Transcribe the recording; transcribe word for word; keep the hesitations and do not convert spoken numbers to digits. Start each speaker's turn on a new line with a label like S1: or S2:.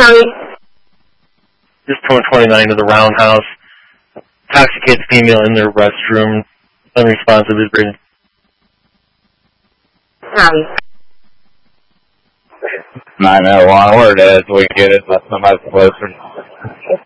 S1: County.
S2: Just turned twenty-nine to the Roundhouse. Intoxicated female in their restroom. Unresponsive is written.
S1: County.
S3: nine oh one, where it is, we get it, but somebody's closer.